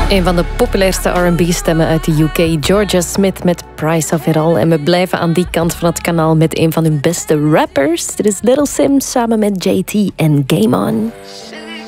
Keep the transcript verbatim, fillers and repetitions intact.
Een van de populairste R en B-stemmen uit de U K, Georgia Smith met Price of It All. En we blijven aan die kant van het kanaal met een van hun beste rappers. Dit is Little Sim samen met J T en Game On.